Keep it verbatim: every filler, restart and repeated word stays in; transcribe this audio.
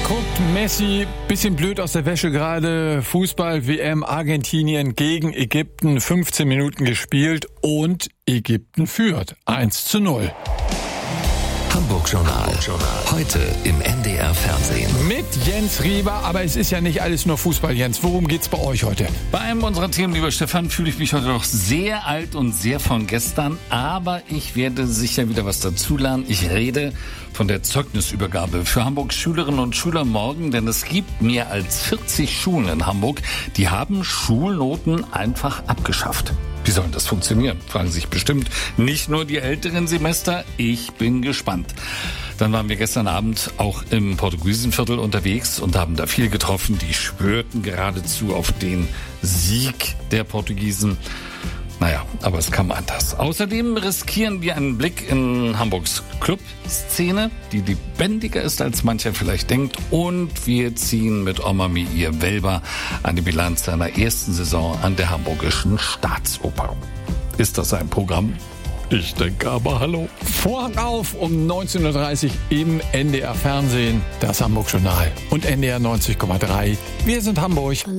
Guckt Messi, bisschen blöd aus der Wäsche gerade. Fußball-W M Argentinien gegen Ägypten, fünfzehn Minuten gespielt und Ägypten führt eins zu null. Hamburg Journal. Heute im N D R Fernsehen. Mit Jens Rieber, aber es ist ja nicht alles nur Fußball, Jens. Worum geht's bei euch heute? Bei einem unserer Themen, lieber Stefan, fühle ich mich heute noch sehr alt und sehr von gestern. Aber ich werde sicher wieder was dazulernen. Ich rede von der Zeugnisübergabe für Hamburgs Schülerinnen und Schüler morgen. Denn es gibt mehr als vierzig Schulen in Hamburg, die haben Schulnoten einfach abgeschafft. Wie soll das funktionieren? Fragen sich bestimmt nicht nur die älteren Semester. Ich bin gespannt. Dann waren wir gestern Abend auch im Portugiesenviertel unterwegs und haben da viel getroffen. Die schwörten geradezu auf den Sieg der Portugiesen. Naja, aber es kam anders. Außerdem riskieren wir einen Blick in Hamburgs Clubszene, die lebendiger ist, als mancher vielleicht denkt. Und wir ziehen mit Oma Meir Welber eine Bilanz seiner ersten Saison an der Hamburgischen Staatsoper. Ist das ein Programm? Ich denke aber, hallo. Vorhang auf um neunzehn Uhr dreißig im N D R Fernsehen, das Hamburg Journal und N D R neunzig Komma drei. Wir sind Hamburg.